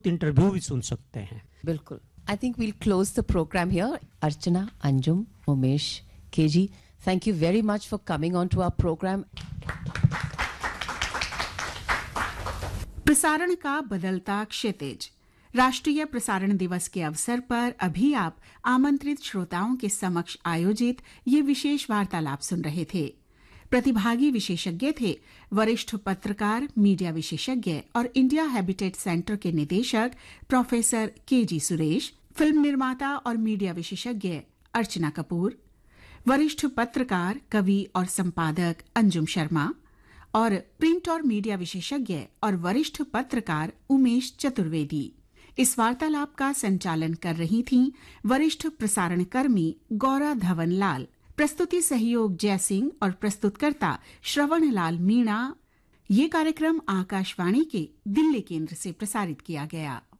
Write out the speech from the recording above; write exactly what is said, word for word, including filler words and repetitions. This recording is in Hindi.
इंटरव्यू भी सुन सकते हैं। बिल्कुल। I think we'll close the program here. Archana, Anjum, Umesh, K G, thank you very much for coming on to our program. प्रसारण का बदलता क्षितिज। राष्ट्रीय प्रसारण दिवस के अवसर पर अभी आप आमंत्रित श्रोताओं के समक्ष आयोजित ये विशेष वार्तालाप सुन रहे थे। प्रतिभागी विशेषज्ञ थे वरिष्ठ पत्रकार, मीडिया विशेषज्ञ और इंडिया हैबिटेट सेंटर के निदेशक प्रोफेसर के जी सुरेश, फिल्म निर्माता और मीडिया विशेषज्ञ अर्चना कपूर, वरिष्ठ पत्रकार, कवि और संपादक अंजुम शर्मा और प्रिंट और मीडिया विशेषज्ञ और वरिष्ठ पत्रकार उमेश चतुर्वेदी। इस वार्तालाप का संचालन कर रही थीं वरिष्ठ प्रसारण कर्मी गौरा धवन लाल। प्रस्तुति सहयोग जय सिंह और प्रस्तुतकर्ता श्रवण लाल मीणा। ये कार्यक्रम आकाशवाणी के दिल्ली केंद्र से प्रसारित किया गया।